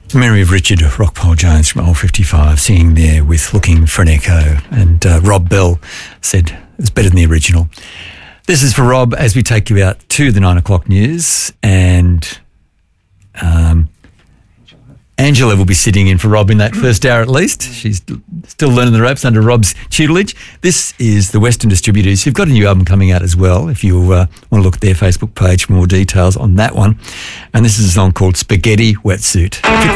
Memory of Richard Rockpole Jones from Old 55 singing there with Looking for an Echo, and Rob Bell said it was better than the original. This is for Rob as we take you out to the 9 o'clock news, and Angela will be sitting in for Rob in that first hour at least. She's still learning the ropes under Rob's tutelage. This is the Western Distributors, who've got a new album coming out as well, if you want to look at their Facebook page for more details on that one. And this is a song called Spaghetti Wetsuit.